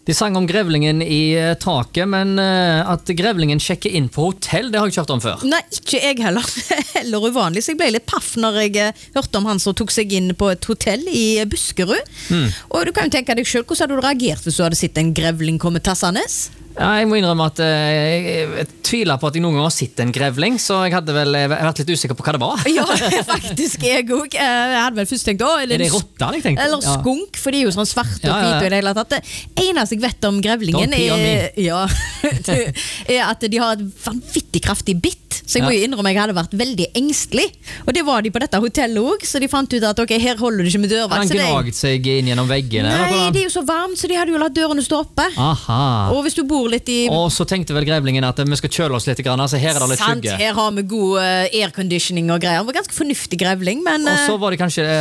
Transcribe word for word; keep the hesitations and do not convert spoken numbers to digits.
De sang om grevlingen i eh, taket, men eh, at grevlingen sjekker inn på hotell, det har jeg ikke hørt om før. Nei, ikke jeg heller. Heller uvanlig, så jeg ble litt paff når jeg eh, hørte om han som tok seg inn på et hotell i Buskerud. Mm. Og du kan jo tenke deg selv, hvordan hadde du reagert hvis du hadde sett en grevling komme tassende? Ja, jeg må innrømme at eh, jeg, jeg tviler på at jeg noen gang har sett en grevling, så jeg hadde vel eh, vært litt usikker på hva det var. Ja, faktisk, jeg òg. Jeg hadde vel først tenkt å, eller, er det rotta, jeg tenkte? Eller skunk, for de er jo sånn svarte og Ja, ja, ja. hvite i det hele tatt. Det eneste jeg vet om grevlingen Don't pee on er, ja, er at de har et vanvittig kraftig bitt, så jeg må Ja. jo innrømme jeg hadde vært veldig engstelig. Og det var de på dette hotellet òg, så de fant ut at ok, her holder du ikke med Har dørvakt. han så det- gnaget seg inn gjennom veggene? eller Nei, hvordan? det er jo så varmt, så de hadde jo latt dørene stå oppe. Aha. Og hvis du bor litt i Og så tenkte vel grevlingen at vi skal kjøle oss litt, grann, så her er det litt Sant, skygge. her har vi god uh, airconditioning og greier. Det var ganske fornuftig grevling, men Og eh, så var det kanskje